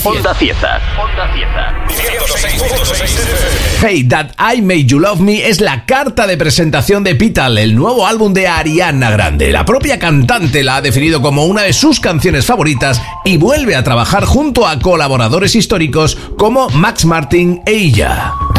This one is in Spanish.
Onda Cieza. Hey, That I Made You Love Me es la carta de presentación de Petal, el nuevo álbum de Ariana Grande. La propia cantante la ha definido como una de sus canciones favoritas y vuelve a trabajar junto a colaboradores históricos como Max Martin e ella.